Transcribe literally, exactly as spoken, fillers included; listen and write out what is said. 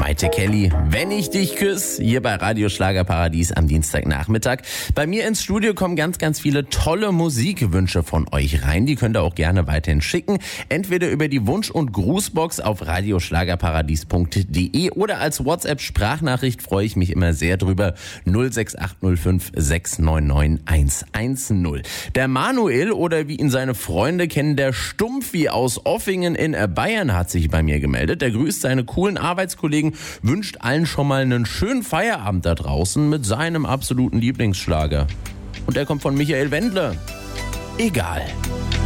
Maite Kelly, wenn ich dich küsse, hier bei Radio Schlagerparadies am Dienstagnachmittag. Bei mir ins Studio kommen ganz, ganz viele tolle Musikwünsche von euch rein. Die könnt ihr auch gerne weiterhin schicken. Entweder über die Wunsch- und Grußbox auf radioschlagerparadies punkt de oder als WhatsApp-Sprachnachricht, freue ich mich immer sehr drüber. null sechs acht null fünf sechs neun neun eins eins null. Der Manuel, oder wie ihn seine Freunde kennen, der Stumpfi aus Offingen in Bayern, hat sich bei mir gemeldet. Der grüßt seine coolen Arbeitskollegen, wünscht allen schon mal einen schönen Feierabend da draußen mit seinem absoluten Lieblingsschlager. Und der kommt von Michael Wendler. Egal.